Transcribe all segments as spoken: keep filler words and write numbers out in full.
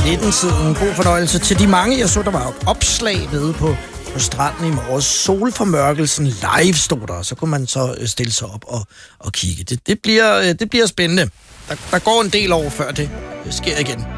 nitten-tiden. God fornøjelse til de mange. Jeg så, der var opslag ved på, på stranden i morges. Solformørkelsen live stod der, så kunne man så stille sig op og, og kigge. Det, det, bliver, det bliver spændende. Der, der går en del år, før det sker igen.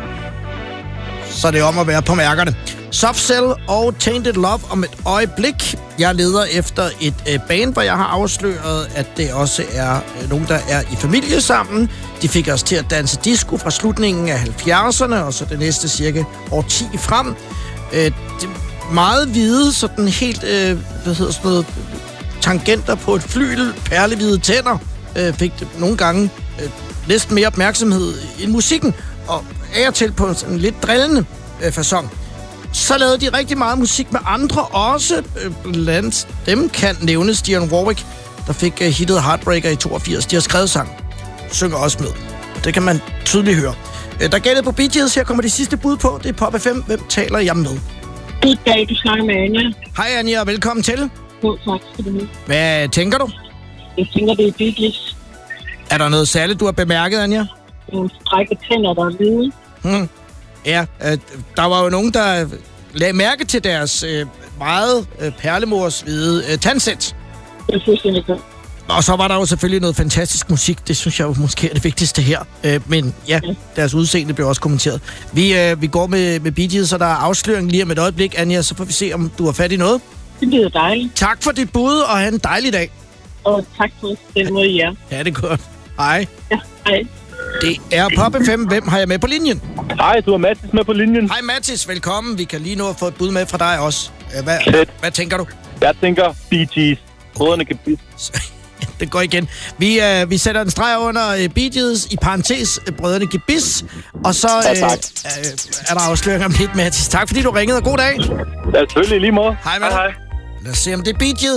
Så det er om at være på mærkerne. Soft Cell og Tainted Love om et øjeblik. Jeg leder efter et øh, band, hvor jeg har afsløret, at det også er øh, nogen, der er i familie sammen. De fik os til at danse disco fra slutningen af halvfjerdserne, og så det næste cirka årti frem. Øh, det meget hvide, sådan helt, øh, hvad hedder sådan noget, tangenter på et flygel, perlehvide tænder, øh, fik det nogle gange øh, næsten mere opmærksomhed end musikken, og af og til på sådan en lidt drillende øh, facon. Så lavede de rigtig meget musik med andre også. Blandt dem kan nævnes Dionne Warwick, der fik uh, hittet Heartbreaker i toogfirs. De har skrevet sang. Synger også med. Det kan man tydeligt høre. Uh, der gælder på Bee Gees. Her kommer de sidste bud på. Det er Pop F M. Hvem taler jeg med? Goddag, du snakker med Anja. Hej Anja, og velkommen til. God, tak skal du have. Hvad tænker du? Jeg tænker, det er Bee Gees. Er der noget særligt, du har bemærket, Anja? Nogle strække tænder, der er hvide. Hmm. Ja, øh, der var jo nogen, der lagde mærke til deres øh, meget øh, perlemorshvide øh, tandsæt. Det er fuldstændig godt. Og så var der jo selvfølgelig noget fantastisk musik. Det synes jeg jo måske er det vigtigste her. Øh, men ja, ja, deres udseende blev også kommenteret. Vi, øh, vi går med, med Bee Gees, så der er afsløring lige om et øjeblik, Anja. Så får vi se, om du har fat i noget. Det bliver dejligt. Tak for dit bud, og have en dejlig dag. Og tak for den måde, I er. Ja, det er godt. Hej. Ja, hej. Det er Pop F M. Hvem har jeg med på linjen? Hej, du har Mathis med på linjen. Hej Mathis, velkommen. Vi kan lige nå at få et bud med fra dig også. Hvad, Fedt. hvad tænker du? Jeg tænker Bee Gees. Brødrene Gebis. Det går igen. Vi, øh, vi sætter en streg under øh, Bee Gees, i parentes øh, Brødrene Gebis, og så øh, ja, øh, er der afsløring om lidt, Mathis. Tak fordi du ringede, og god dag. Ja, selvfølgelig lige måde. Hej med dig. Lad os se, om det er Bee Gees.